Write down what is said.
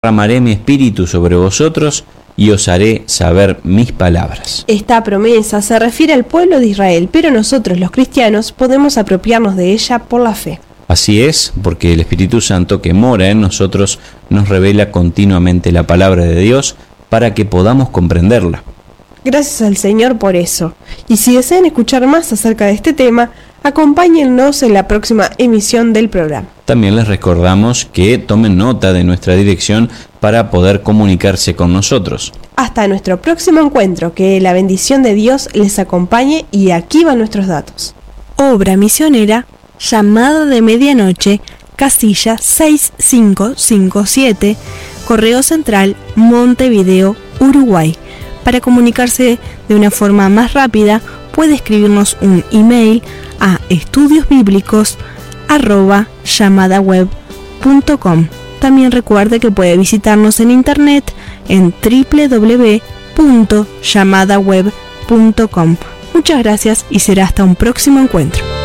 derramaré mi espíritu sobre vosotros y os haré saber mis palabras. Esta promesa se refiere al pueblo de Israel, pero nosotros los cristianos podemos apropiarnos de ella por la fe. Así es, porque el Espíritu Santo que mora en nosotros nos revela continuamente la palabra de Dios para que podamos comprenderla. Gracias al Señor por eso. Y si desean escuchar más acerca de este tema, acompáñennos en la próxima emisión del programa. También les recordamos que tomen nota de nuestra dirección para poder comunicarse con nosotros. Hasta nuestro próximo encuentro, que la bendición de Dios les acompañe, y aquí van nuestros datos. Obra misionera, Llamada de Medianoche, casilla 6557, Correo Central, Montevideo, Uruguay. Para comunicarse de una forma más rápida, puede escribirnos un email a estudiosbiblicos@llamadaweb.com. También recuerde que puede visitarnos en internet en www.llamadaweb.com. Muchas gracias y será hasta un próximo encuentro.